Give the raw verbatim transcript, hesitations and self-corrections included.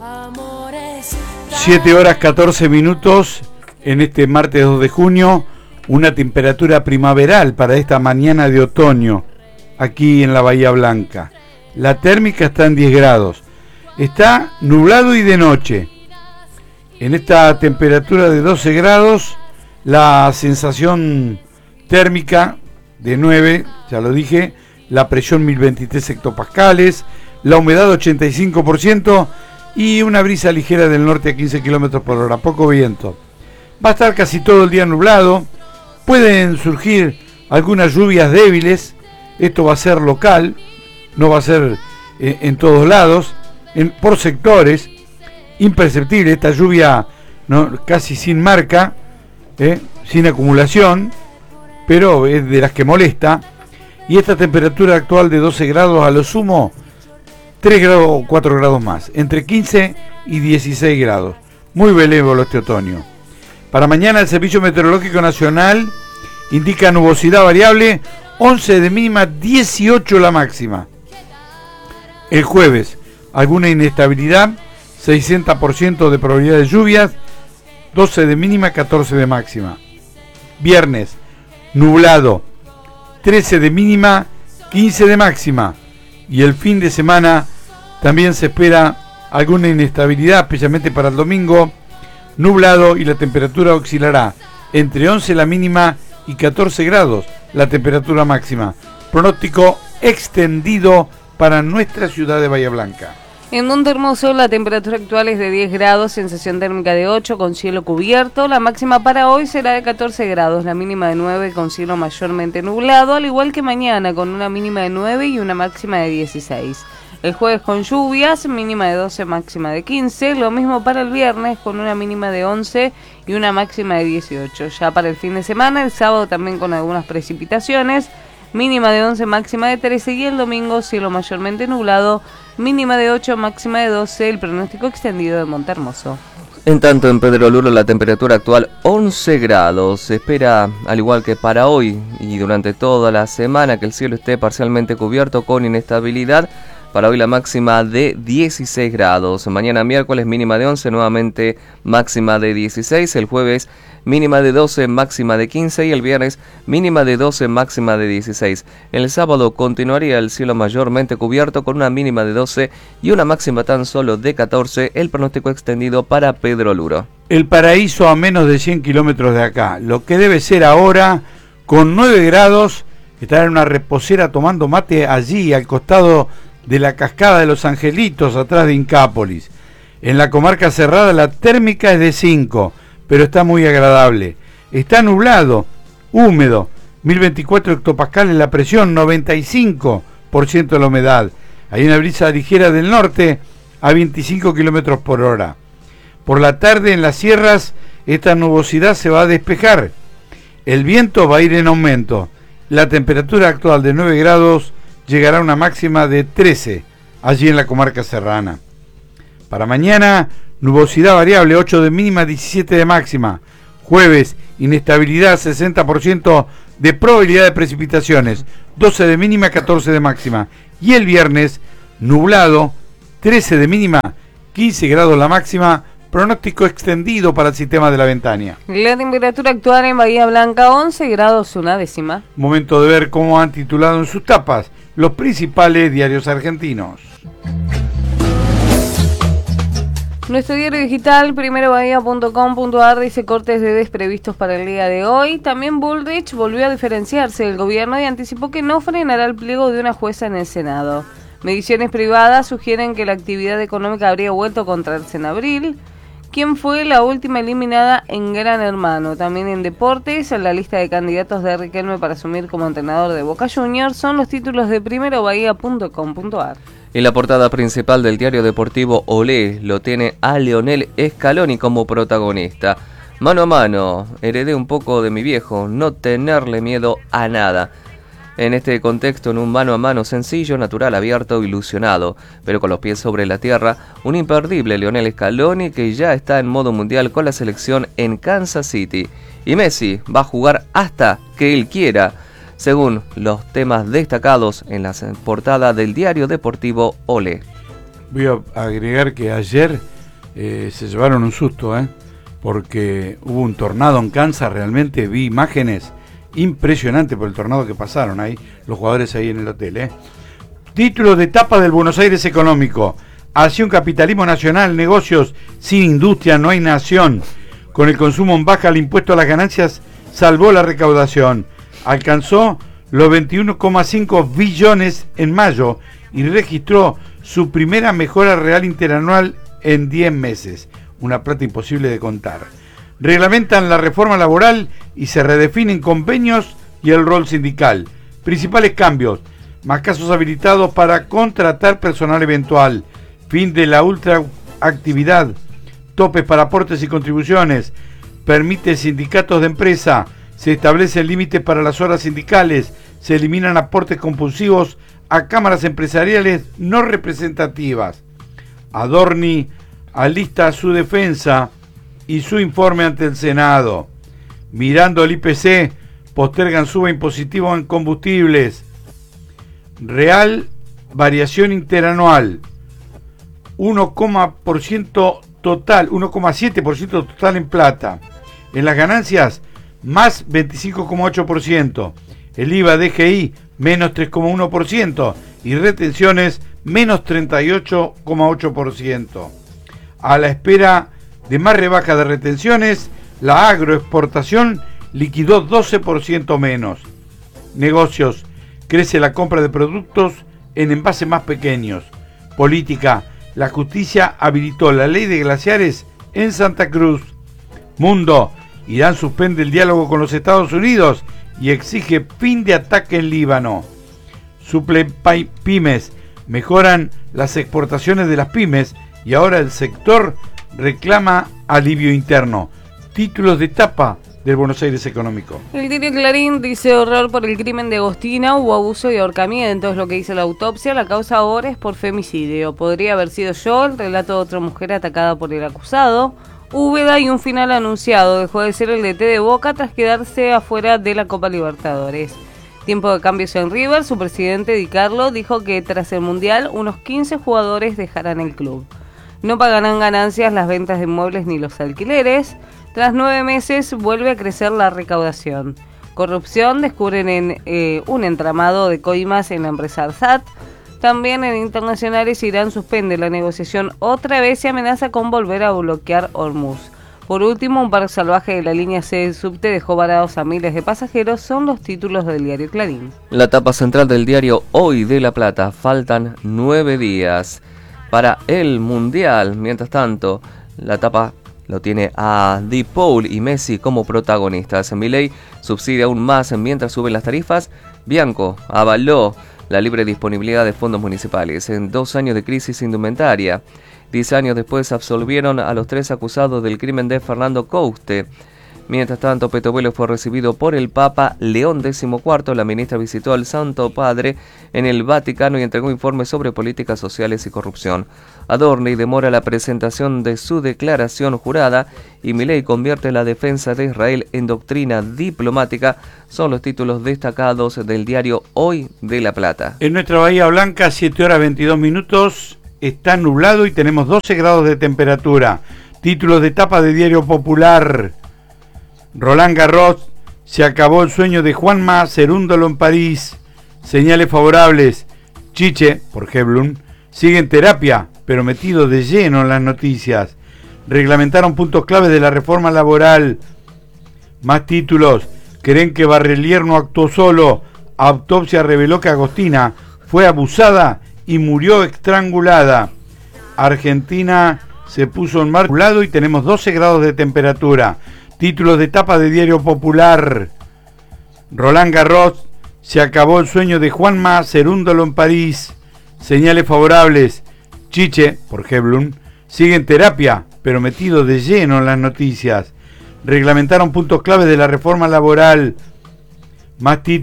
siete horas catorce minutos en este martes dos de junio, una temperatura primaveral para esta mañana de otoño aquí en la Bahía Blanca. La térmica está en diez grados, está nublado y de noche. En esta temperatura de doce grados, la sensación térmica de nueve, ya lo dije, la presión mil veintitrés hectopascales, la humedad ochenta y cinco por ciento y una brisa ligera del norte a quince kilómetros por hora, poco viento. Va a estar casi todo el día nublado, pueden surgir algunas lluvias débiles, esto va a ser local, no va a ser eh, en todos lados, en, por sectores, imperceptible, esta lluvia no, casi sin marca, eh, sin acumulación, pero es de las que molesta, y esta temperatura actual de doce grados a lo sumo, tres grados o cuatro grados más, entre quince y dieciséis grados, muy benévolo este otoño. Para mañana el Servicio Meteorológico Nacional indica nubosidad variable, once de mínima, dieciocho la máxima. El jueves, alguna inestabilidad, sesenta por ciento de probabilidad de lluvias, doce de mínima, catorce de máxima. Viernes, nublado, trece de mínima, quince de máxima. Y el fin de semana también se espera alguna inestabilidad, especialmente para el domingo, nublado, y la temperatura oscilará entre once la mínima y catorce grados la temperatura máxima. Pronóstico extendido para nuestra ciudad de Bahía Blanca. En Montehermoso la temperatura actual es de diez grados, sensación térmica de ocho con cielo cubierto. La máxima para hoy será de catorce grados, la mínima de nueve con cielo mayormente nublado, al igual que mañana con una mínima de nueve y una máxima de dieciséis. El jueves con lluvias, mínima de doce, máxima de quince. Lo mismo para el viernes con una mínima de once y una máxima de dieciocho. Ya para el fin de semana, el sábado también con algunas precipitaciones, mínima de once, máxima de trece, y el domingo cielo mayormente nublado, mínima de ocho, máxima de doce, el pronóstico extendido de Montehermoso. En tanto, en Pedro Luro la temperatura actual once grados. Se espera, al igual que para hoy y durante toda la semana, que el cielo esté parcialmente cubierto con inestabilidad. Para hoy la máxima de dieciséis grados. Mañana miércoles mínima de once, nuevamente máxima de dieciséis. El jueves mínima de doce, máxima de quince. Y el viernes mínima de doce, máxima de dieciséis. El sábado continuaría el cielo mayormente cubierto con una mínima de doce y una máxima tan solo de catorce. El pronóstico extendido para Pedro Luro. El paraíso a menos de cien kilómetros de acá. Lo que debe ser ahora con nueve grados. Estar en una reposera tomando mate allí al costado de la cascada de los Angelitos, atrás de Incápolis. En la comarca cerrada la térmica es de cinco, pero está muy agradable. Está nublado, húmedo, mil veinticuatro hectopascales la presión, noventa y cinco por ciento de la humedad. Hay una brisa ligera del norte a veinticinco kilómetros por hora. Por la tarde en las sierras esta nubosidad se va a despejar. El viento va a ir en aumento. La temperatura actual de nueve grados llegará a una máxima de trece allí en la comarca serrana. Para mañana, nubosidad variable, ocho de mínima, diecisiete de máxima. Jueves, inestabilidad, sesenta por ciento de probabilidad de precipitaciones, doce de mínima, catorce de máxima. Y el viernes, nublado, trece de mínima, quince grados la máxima. Pronóstico extendido para el sistema de la Ventania. La temperatura actual en Bahía Blanca, once grados una décima. Momento de ver cómo han titulado en sus tapas los principales diarios argentinos. Nuestro diario digital, primero bahía punto com punto a r, dice cortes de desprevistos para el día de hoy. También Bullrich volvió a diferenciarse del gobierno y anticipó que no frenará el pliego de una jueza en el Senado. Mediciones privadas sugieren que la actividad económica habría vuelto a contraerse en abril. ¿Quién fue la última eliminada en Gran Hermano? También en deportes, en la lista de candidatos de Riquelme para asumir como entrenador de Boca Juniors son los títulos de primero bahía punto com punto a r. En la portada principal del diario deportivo Olé lo tiene a Lionel Scaloni como protagonista. Mano a mano, heredé un poco de mi viejo, no tenerle miedo a nada. En este contexto, en un mano a mano sencillo, natural, abierto, ilusionado, pero con los pies sobre la tierra, un imperdible Lionel Scaloni que ya está en modo mundial con la selección en Kansas City. Y Messi va a jugar hasta que él quiera, según los temas destacados en la portada del diario deportivo Olé. Voy a agregar que ayer eh, se llevaron un susto, ¿eh? Porque hubo un tornado en Kansas, realmente vi imágenes impresionantes por el tornado que pasaron ahí, los jugadores ahí en el hotel, ¿eh? Título de etapa del Buenos Aires económico. Hacia un capitalismo nacional, negocios sin industria, no hay nación. Con el consumo en baja, el impuesto a las ganancias salvó la recaudación. Alcanzó los veintiuno coma cinco billones en mayo y registró su primera mejora real interanual en diez meses. Una plata imposible de contar. Reglamentan la reforma laboral y se redefinen convenios y el rol sindical. Principales cambios: más casos habilitados para contratar personal eventual, fin de la ultraactividad, topes para aportes y contribuciones, permite sindicatos de empresa, se establecen límites para las horas sindicales, se eliminan aportes compulsivos a cámaras empresariales no representativas. Adorni alista su defensa y su informe ante el Senado. Mirando el I P C, postergan suba impositiva en combustibles. Real variación interanual uno coma ciento total, uno coma siete por ciento total en plata. En las ganancias, más veinticinco coma ocho por ciento. El I V A D G I, menos tres coma uno por ciento. Y retenciones, menos treinta y ocho coma ocho por ciento. A la espera de más rebaja de retenciones, la agroexportación liquidó doce por ciento menos. Negocios, crece la compra de productos en envases más pequeños. Política, la justicia habilitó la ley de glaciares en Santa Cruz. Mundo, Irán suspende el diálogo con los Estados Unidos y exige fin de ataque en Líbano. Suple pymes, mejoran las exportaciones de las pymes y ahora el sector reclama alivio interno. Títulos de etapa del Buenos Aires económico. El diario Clarín dice: horror por el crimen de Agostina, hubo abuso y ahorcamiento, es lo que dice la autopsia, la causa ahora es por femicidio. Podría haber sido yo, el relato de otra mujer atacada por el acusado. Úbeda y un final anunciado, dejó de ser el D T de Boca tras quedarse afuera de la Copa Libertadores. Tiempo de cambios en River, su presidente Di Carlo dijo que tras el Mundial unos quince jugadores dejarán el club. No pagarán ganancias las ventas de inmuebles ni los alquileres. Tras nueve meses vuelve a crecer la recaudación. Corrupción, descubren en eh, un entramado de coimas en la empresa Arsat. También en internacionales, Irán suspende la negociación otra vez y amenaza con volver a bloquear Hormuz. Por último, un paro salvaje de la línea C del subte dejó varados a miles de pasajeros, son los títulos del diario Clarín. La tapa central del diario Hoy de La Plata, faltan nueve días para el Mundial. Mientras tanto, la tapa lo tiene a Di Paul y Messi como protagonistas. Milei subsidia aún más mientras suben las tarifas. Bianco avaló la libre disponibilidad de fondos municipales en dos años de crisis indumentaria. Diez años después absolvieron a los tres acusados del crimen de Fernando Couste. Mientras tanto, Petovuelo fue recibido por el Papa León decimocuarto. La ministra visitó al Santo Padre en el Vaticano y entregó informes sobre políticas sociales y corrupción. Adorni demora la presentación de su declaración jurada y Milei convierte la defensa de Israel en doctrina diplomática. Son los títulos destacados del diario Hoy de La Plata. En nuestra Bahía Blanca, siete horas veintidós minutos, está nublado y tenemos doce grados de temperatura. Títulos de etapa de Diario Popular. Roland Garros, se acabó el sueño de Juanma Cerúndolo en París. Señales favorables. Chiche, por Heblum, sigue en terapia, pero metido de lleno en las noticias. Reglamentaron puntos claves de la reforma laboral. Más títulos. Creen que Barrelier no actuó solo. Autopsia reveló que Agostina fue abusada y murió estrangulada. Argentina se puso en marcha y tenemos doce grados de temperatura. Títulos de etapa de Diario Popular. Roland Garros, se acabó el sueño de Juanma Cerúndolo en París. Señales favorables. Chiche, por Heblum, sigue en terapia, pero metido de lleno en las noticias. Reglamentaron puntos claves de la reforma laboral. Más títulos.